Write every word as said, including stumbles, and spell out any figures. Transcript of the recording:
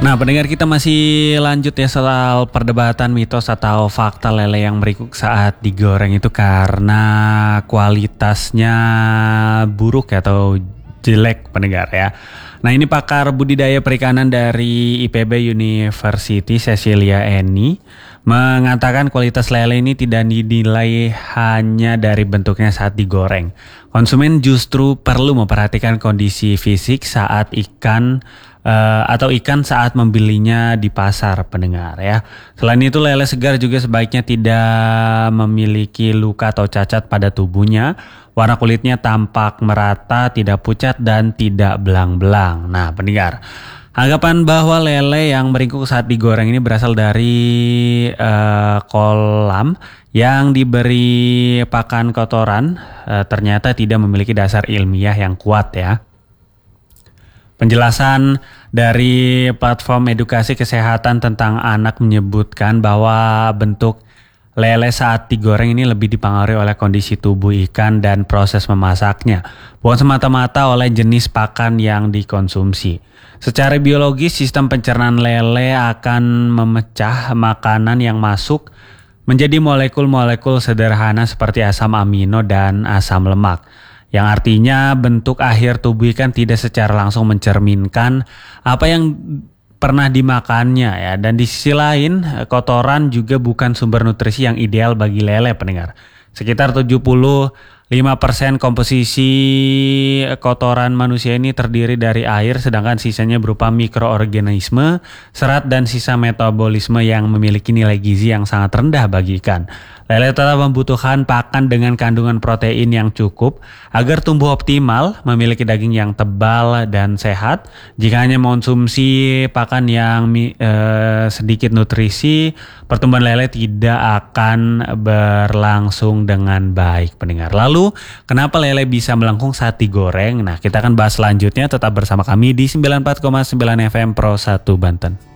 Nah, pendengar, kita masih lanjut ya soal perdebatan mitos atau fakta lele yang berikut saat digoreng itu karena kualitasnya buruk atau jelek, pendengar ya. Nah, ini pakar budidaya perikanan dari I P B University, Cecilia Eni, mengatakan kualitas lele ini tidak dinilai hanya dari bentuknya saat digoreng. Konsumen justru perlu memperhatikan kondisi fisik saat ikan Uh, atau ikan saat membelinya di pasar, pendengar ya. Selain itu, lele segar juga sebaiknya tidak memiliki luka atau cacat pada tubuhnya. Warna kulitnya tampak merata, tidak pucat dan tidak belang-belang. Nah, pendengar, anggapan bahwa lele yang meringkuk saat digoreng ini berasal dari uh, kolam yang diberi pakan kotoran uh, ternyata tidak memiliki dasar ilmiah yang kuat ya. Penjelasan dari platform edukasi kesehatan tentang anak menyebutkan bahwa bentuk lele saat digoreng ini lebih dipengaruhi oleh kondisi tubuh ikan dan proses memasaknya, bukan semata-mata oleh jenis pakan yang dikonsumsi. Secara biologis, sistem pencernaan lele akan memecah makanan yang masuk menjadi molekul-molekul sederhana seperti asam amino dan asam lemak, yang artinya bentuk akhir tubuh ikan tidak secara langsung mencerminkan apa yang pernah dimakannya ya. Dan di sisi lain, kotoran juga bukan sumber nutrisi yang ideal bagi lele, pendengar. Sekitar tujuh puluh lima persen komposisi kotoran manusia ini terdiri dari air, sedangkan sisanya berupa mikroorganisme, serat dan sisa metabolisme yang memiliki nilai gizi yang sangat rendah bagi ikan. Lele tetap membutuhkan pakan dengan kandungan protein yang cukup agar tumbuh optimal, memiliki daging yang tebal dan sehat. Jika hanya mengonsumsi pakan yang eh, sedikit nutrisi, pertumbuhan lele tidak akan berlangsung dengan baik, pendengar. Lalu, kenapa lele bisa melengkung saat digoreng? Nah, kita akan bahas selanjutnya. Tetap bersama kami di sembilan puluh empat koma sembilan F M Pro satu Banten.